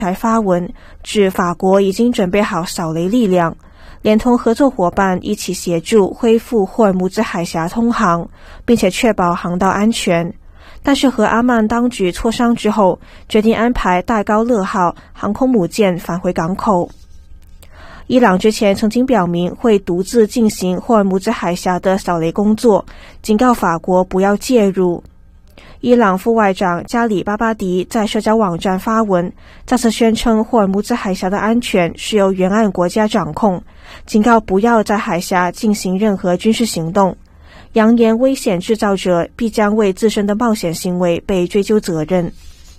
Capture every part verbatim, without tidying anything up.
台发文，指法国已经准备好扫雷力量，连同合作伙伴一起协助恢复霍尔木兹海峡通航，并且确保航道安全。但是和阿曼当局磋商之后，决定安排戴高乐号航空母舰返回港口。伊朗之前曾经表明会独自进行霍尔木兹海峡的扫雷工作，警告法国不要介入。伊朗副外长加里巴巴迪在社交网站发文，再次宣称霍尔木兹海峡的安全是由沿岸国家掌控，警告不要在海峡进行任何军事行动，扬言危险制造者必将为自身的冒险行为被追究责任。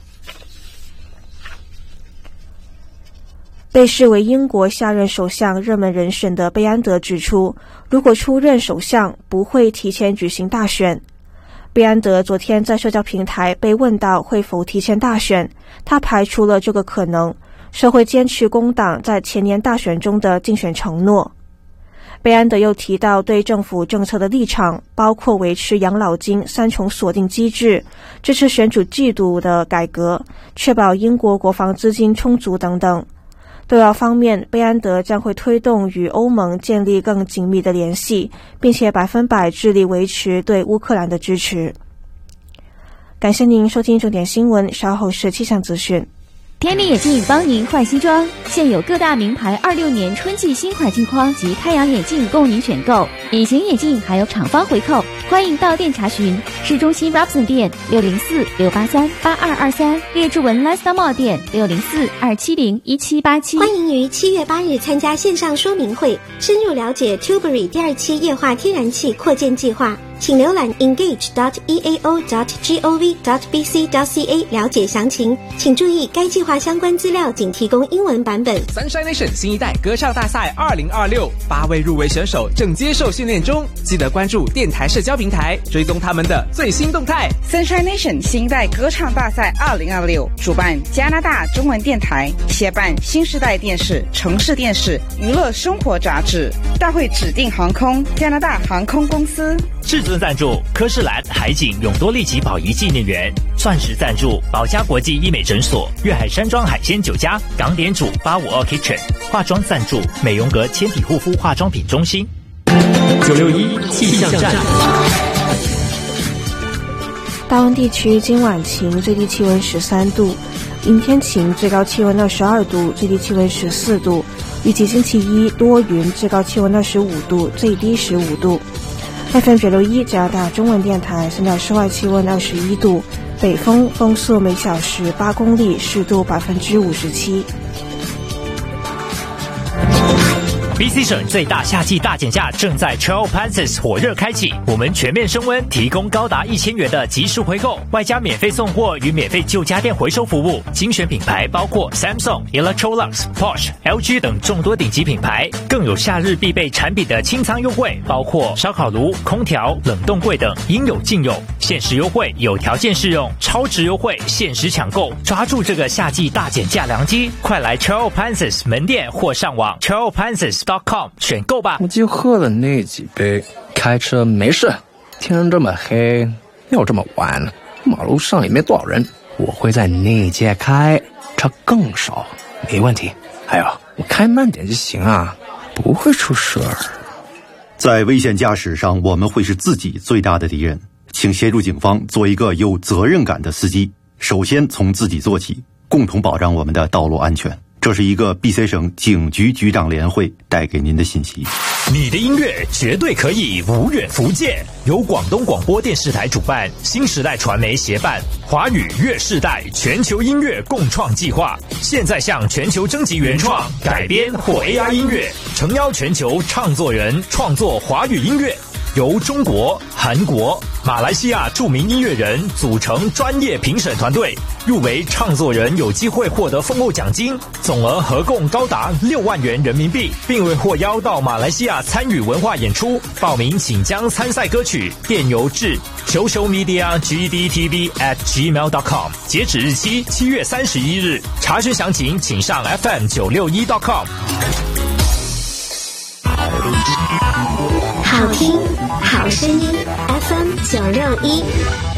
被视为英国下任首相热门人选的贝安德指出，如果出任首相，不会提前举行大选。贝安德昨天在社交平台被问到会否提前大选，他排除了这个可能，说会坚持工党在前年大选中的竞选承诺。贝安德又提到对政府政策的立场，包括维持养老金三重锁定机制，支持选举制度的改革，确保英国国防资金充足等等。对外方面，贝安德将会推动与欧盟建立更紧密的联系，并且百分百致力维持对乌克兰的支持。感谢您收听重点新闻，稍后是气象资讯。 天力眼镜帮您换新装，现有各大名牌二六年春季新款镜框及太阳眼镜供您选购，隐形眼镜还有厂方回扣，欢迎到店查询。市中心 Robson 店六零四六八三八二二三，列治文 Lifestyle Mall 店六零四二七零一七八七。 欢迎于七月八日参加线上说明会，深入了解 Tilbury 第二期液化天然气扩建计划。请浏览 engage dot e a o dot gov dot b c dot c a 了解详情。请注意，该计划相关资料仅提供英文版本。 Sunshine Nation 新一代歌唱大赛二零二六，八位入围选手正接受训练中，记得关注电台社交平台，追踪他们的最新动态。 Sunshine Nation 新一代歌唱大赛二零二六，主办加拿大中文电台，协办新时代电视、城市电视、娱乐生活杂志。大会指定航空加拿大航空公司。 至尊赞助科士兰海景永多利奇宝仪纪念园，钻石赞助宝嘉国际医美诊所、粤海山庄海鲜酒家、港点主八五二 Kitchen， 化妆赞助美容阁纤体护肤化妆品中心。 九六一气象站。 大温地区今晚晴，最低气温十三度；明天晴，最高气温二十二度，最低气温十四度。预计星期一多云，最高气温二十五度，最低十五度。F M 九六一加拿大中文电台，现在室外气温二十一度，北风，风速每小时八公里，湿度百分之五十七。 B C 省最大夏季大减价正在 Trail Panthers 火热开启，我们全面升温，提供高达一千元的即时回购，外加免费送货与免费旧家电回收服务。精选品牌包括 Samsung、Electrolux、Porsche、L G 等众多顶级品牌，更有夏日必备产品的清仓优惠，包括烧烤炉、空调、冷冻柜等，应有尽有。限时优惠，有条件适用，超值优惠，限时抢购，抓住这个夏季大减价良机，快来 Trail Panthers 门店或上网 trail panthers dot com 选购吧。 我就喝了那几杯，开车没事，天这么黑，又这么晚，马路上也没多少人，我会在内街开，车更少，没问题。还有，我开慢点就行啊，不会出事儿。 在危险驾驶上，我们会是自己最大的敌人。请协助警方做一个有责任感的司机，首先从自己做起，共同保障我们的道路安全。这是一个 B C 省警局局长联会带给您的信息。 你的音乐绝对可以无远弗届，由广东广播电视台主办，新时代传媒协办，华语乐世代全球音乐共创计划，现在向全球征集原创、改编或 A I 音乐，诚邀全球创作人创作华语音乐。由中国、韩国、马来西亚著名音乐人组成专业评审团队，入围创作人有机会获得丰厚奖金，总额合共高达六万元人民币，并未获邀到马来西亚参与文化演出。报名请将参赛歌曲电邮至 social media g d t v at gmail dot com， 截止日期七月三十一日。查询详情请上 f m 九六一 dot com。 好听，好声音 ，F M 九六一。